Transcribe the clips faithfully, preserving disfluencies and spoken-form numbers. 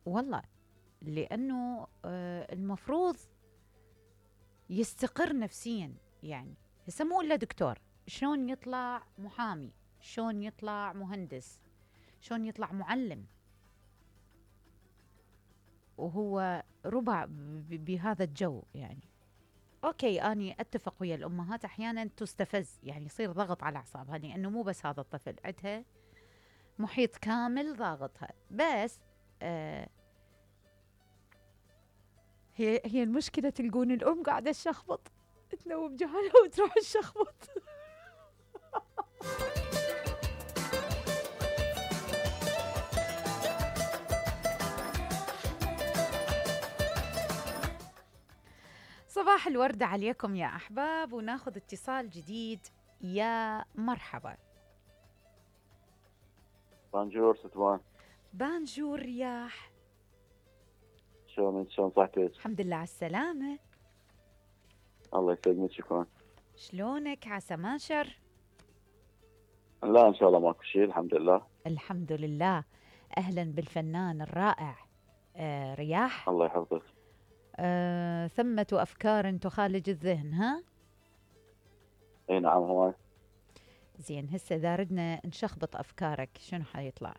والله لأنه آه المفروض يستقر نفسيا. يعني هسه مو إلا دكتور، شلون يطلع محامي، شلون يطلع مهندس، شلون يطلع معلم، وهو ربع ب- بهذا الجو يعني. اوكي، اني اتفق ويا الامهات احيانا تستفز، يعني يصير ضغط على اعصابها، لانه مو بس هذا الطفل، عندها محيط كامل ضاغطها. بس آه هي هي المشكله، تلقون الام قاعده تشخبط، تنوم جهالها وتروح تشخبط. صباح الورد عليكم يا احباب، وناخذ اتصال جديد. يا مرحبا. بانجور ستوان. بانجور رياح. شلون انت؟ شلون صحتك؟ الحمد لله على السلامه. الله يسلمك. شكرا. شلونك؟ عسى ما شر. لا ان شاء الله ماكو شيء، الحمد لله. الحمد لله. أهلا بالفنان الرائع آه رياح. الله يحفظك. آه ثمة أفكار تخالج الذهن، ها؟ اي نعم هو. زين، هسه إذا ردنا نشخبط أفكارك شنو حيطلع؟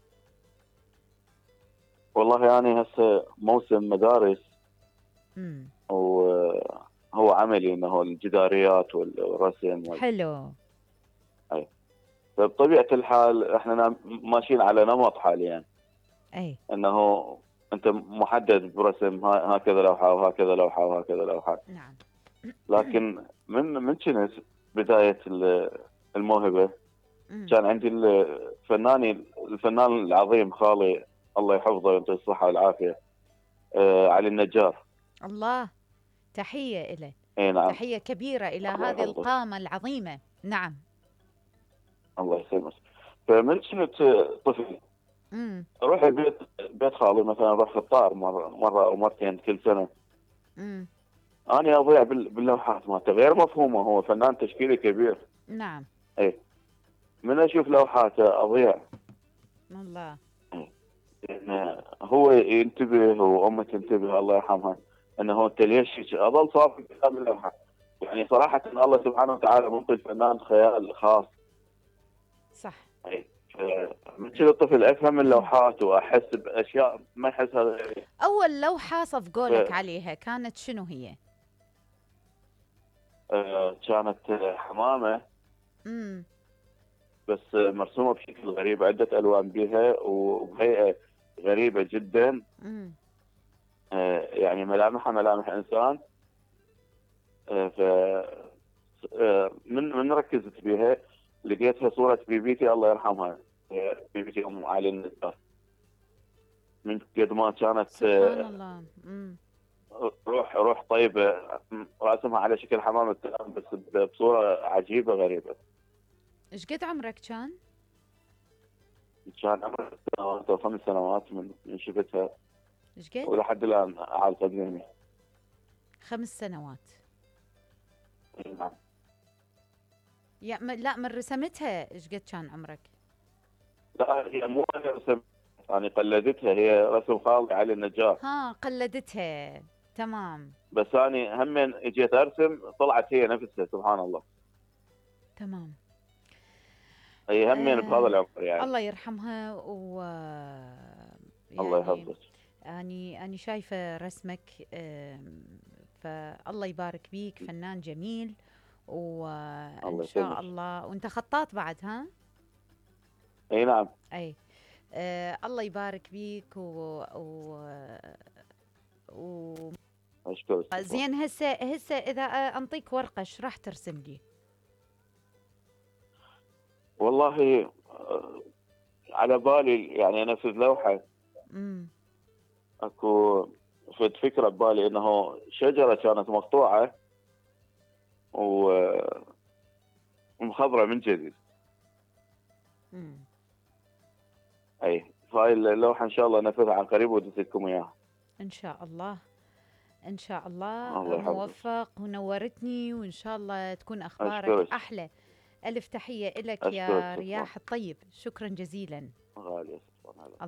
والله يعني هسه موسم مدارس، امم وهو عملي انه الجداريات والرسم وال... حلو. اي. فبطبيعة الحال احنا نام- ماشيين على نمط حاليا، أي انه انت محدد برسم ها- هكذا لوحة وهكذا لوحة وهكذا لوحة. نعم. لكن من من كنت بداية ال- الموهبة، مم. كان عندي الفناني الفنان العظيم خالي الله يحفظه ويعطيه الصحة والعافية، آه علي النجار. الله، تحية إليه. اي نعم. تحية كبيرة إلى الله هذه يحفظك. القامة العظيمة. نعم. الله يسلمك. فمن كنت طفل امم اروح البيت بيت خالي مثلا، اروح خطار مرة مرة او مرتين كل سنة. امم انا اضيع بال- باللوحات مالته غير مفهومة، هو فنان تشكيلي كبير. نعم. اي. من اشوف لوحاته اضيع. الله. إن هو ينتبه وامه تنتبه الله يرحمها، انه هو انت ليش هيك؟ اظل صافي قدام اللوحه. يعني صراحه إن الله سبحانه وتعالى منطي الفنان خيال خاص. صح. أي. ف- من كذا الطفل افهم اللوحات واحس باشياء ما يحسها غيري. أول لوحة صفقولك ف- عليها كانت شنو هي؟ آه، كانت حمامه، امم بس مرسومه بشكل غريب، عده الوان بها وبهيئه غريبه جدا. امم آه، يعني ملامحها ملامح انسان. آه، ف آه، من من ركزت بها لقيتها صورة بيبيتي الله يرحمها، آه، بيبيتي أم علي النجار. من قد ما كانت سبحان آه، الله. امم روح روح طيبة، راسمها على شكل حمام السلام بس بصورة عجيبة غريبة. ايش قد عمرك كان؟ كان عمري ست سنوات أو خمس سنوات من من شفتها، ايش قد؟ ولحد الآن على قديمي. خمس سنوات. نعم. يا م... لا، من رسمتها ايش قد كان عمرك؟ لا هي مو أنا رسمت، يعني قلدتها، هي رسم خالي علي النجار. ها، قلدتها. تمام. بس أنا هم اجيت أرسم طلعت هي نفسها سبحان الله. تمام. هي همين بهذا آه... العمر يعني. الله يرحمها. و الله يعني يحفظك. اني اني شايفه رسمك. آه... فالله يبارك بيك، فنان جميل. وان الله شاء يسلمك. الله. وانت خطاط بعد، ها؟ اي نعم. اي. آه الله يبارك بيك. و, و... و... اشكرك شكرا. زين، هسه هسه اذا انطيك ورقه ايش راح ترسم لي؟ والله آه، على بالي يعني انفذ لوحه. امم اكو فد فكره ببالي انه شجره كانت مقطوعه و- ومخضره من جديد. امم اي. فهاي اللوحه ان شاء الله انفذها عن قريب وادز لكم اياها. ان شاء الله. ان شاء الله الله يحفظك. موفق ونورتني، وان شاء الله تكون اخبارك اشكرك. احلى. الف تحيه لك اشكرك يا شكرا. رياح الطيب، شكرا جزيلا. غاليه شكرا.